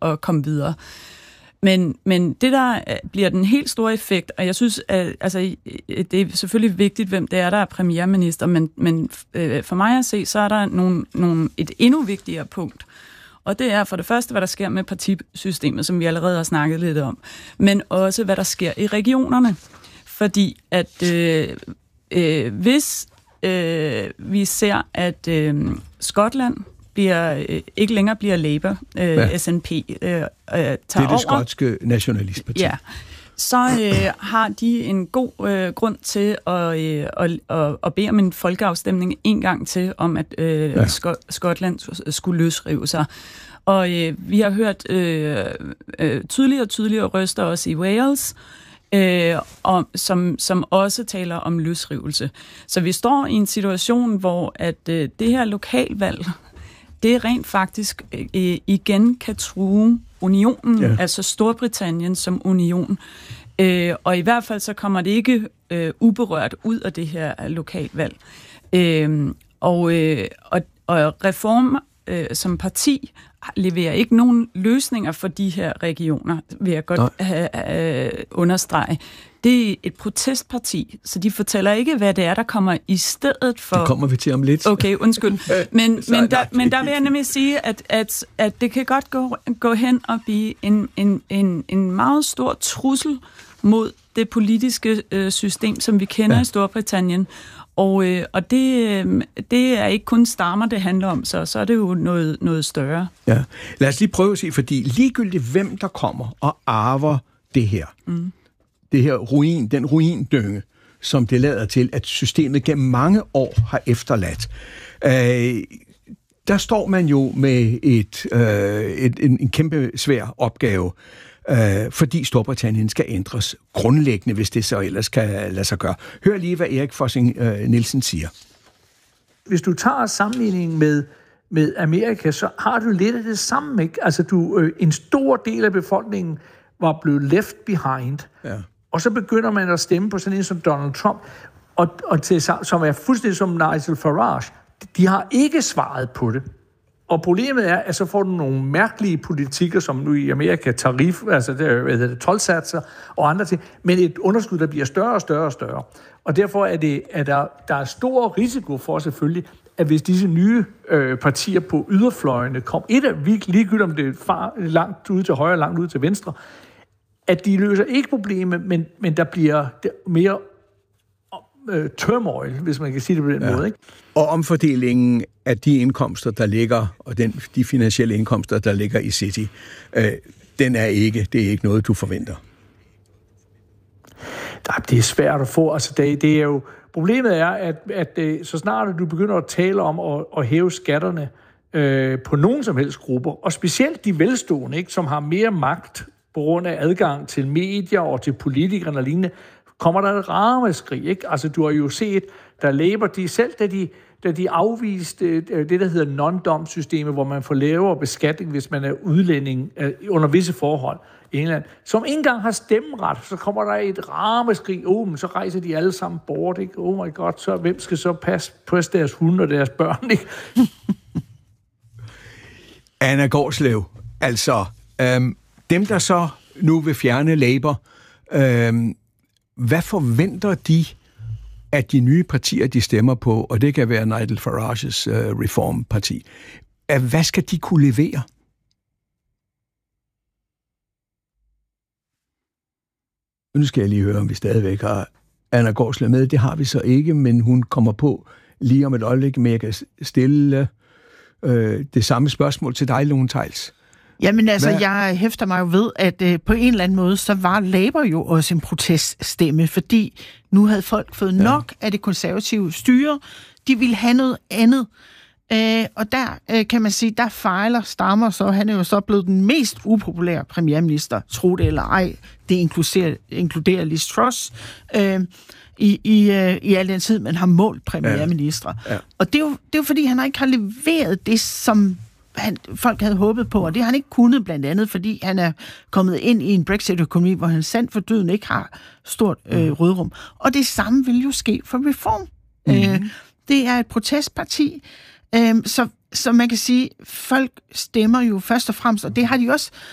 at komme videre. Men det, der bliver den helt store effekt, og jeg synes, at altså, det er selvfølgelig vigtigt, hvem det er, der er premierminister, men for mig at se, så er der et endnu vigtigere punkt. Og det er for det første, hvad der sker med partisystemet, som vi allerede har snakket lidt om, men også, hvad der sker i regionerne. Fordi at hvis vi ser, at Skotland ikke længere bliver Labour, SNP tager over. Det er det skotske nationalistparti. Ja. Så har de en god grund til at bede om en folkeafstemning en gang til, om at Skotland skulle løsrive sig. Og vi har hørt tydeligere røster også i Wales, som også taler om løsrivelse. Så vi står i en situation, hvor at det her lokalvalg, det rent faktisk igen kan true unionen, altså Storbritannien som union. Og i hvert fald så kommer det ikke uberørt ud af det her lokalvalg. Og Reform som parti leverer ikke nogen løsninger for de her regioner, vil jeg godt understrege. Det er et protestparti, så de fortæller ikke, hvad det er, der kommer i stedet for... Det kommer vi til om lidt. Okay, undskyld. Men der vil jeg nemlig sige, at det kan godt gå hen og blive en meget stor trussel mod det politiske system, som vi kender i Storbritannien. Og det er ikke kun stammer, det handler om, så er det jo noget større. Ja. Lad os lige prøve at se, fordi ligegyldigt hvem der kommer og arver det her, det her den ruindynge, som det lader til, at systemet gennem mange år har efterladt. Der står man jo med en kæmpe svær opgave, fordi Storbritannien skal ændres grundlæggende, hvis det så ellers kan lade sig gøre. Hør lige, hvad Erik Fossing Nielsen siger. Hvis du tager sammenligningen med Amerika, så har du lidt af det samme, ikke? Altså, en stor del af befolkningen var blevet left behind, og så begynder man at stemme på sådan en som Donald Trump, som er fuldstændig som Nigel Farage. De har ikke svaret på det. Og problemet er, at så får du nogle mærkelige politikker, som nu i Amerika, toldsatser og andre ting, men et underskud, der bliver større og større og større. Og derfor er der er stor risiko for selvfølgelig, at hvis disse nye partier på yderfløjene ligegyldigt om det er langt ud til højre, langt ud til venstre, at de løser ikke problemet, men der bliver mere turmoil, hvis man kan sige det på den måde. Ikke? Og omfordelingen af de indkomster, der ligger, og de finansielle indkomster, der ligger i City, det er ikke noget, du forventer. Det er svært at få. Altså, det er jo, problemet er, at så snart du begynder at tale om at hæve skatterne på nogen som helst grupper, og specielt de velstående, ikke, som har mere magt på grund af adgang til medier og til politikerne og lignende, kommer der et ramaskrig, ikke? Altså, du har jo set, da Labour, da de afviste det, der hedder non-dom-systemet, hvor man får lavere beskatning, hvis man er udlænding under visse forhold i England, som ikke engang har stemmeret, så kommer der et ramaskrig, men så rejser de alle sammen bort, ikke? Oh my god, så hvem skal så passe deres hunde og deres børn, ikke? Anna Gårdslev, altså, dem, der så nu vil fjerne Labour, hvad forventer de, at de nye partier, de stemmer på, og det kan være Nigel Farages reformparti, hvad skal de kunne levere? Nu skal jeg lige høre, om vi stadigvæk har Anna Gårdslev med. Det har vi så ikke, men hun kommer på lige om et øjeblik, men jeg kan stille det samme spørgsmål til dig, Lone Theils. Jamen altså, jeg hæfter mig jo ved, at på en eller anden måde, så var Labour jo også en proteststemme, fordi nu havde folk fået nok af det konservative styre. De ville have noget andet. Og der kan man sige, der fejler Starmer så. Han er jo så blevet den mest upopulære premierminister, tro det eller ej. Det inkluderer Liz Truss i al den tid, man har målt premierministre. Ja. Og det er jo fordi, han ikke har leveret det, som folk havde håbet på, og det har han ikke kunnet, blandt andet, fordi han er kommet ind i en Brexit-økonomi, hvor han sandt for døden ikke har stort rødrum. Og det samme vil jo ske for Reform. Det er et protestparti, så man kan sige, folk stemmer jo først og fremmest, og det har de også